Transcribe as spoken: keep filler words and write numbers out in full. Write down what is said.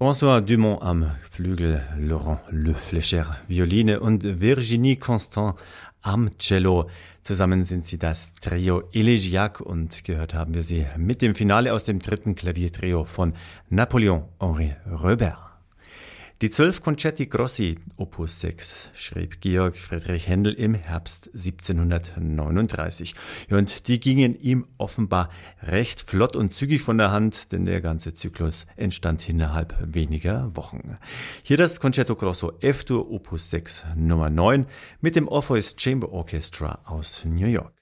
François Dumont am Flügel, Laurent Le Flécher Violine und Virginie Constant am Cello. Zusammen sind sie das Trio Elegiac und gehört haben wir sie mit dem Finale aus dem dritten Klaviertrio von Napoleon Henri Reber. Die zwölf Concerti Grossi, Opus sechs, schrieb Georg Friedrich Händel im Herbst siebzehnhundertneununddreißig. Und die gingen ihm offenbar recht flott und zügig von der Hand, denn der ganze Zyklus entstand innerhalb weniger Wochen. Hier das Concerto Grosso F-Dur, Opus sechs, Nummer neun, mit dem Orpheus Chamber Orchestra aus New York.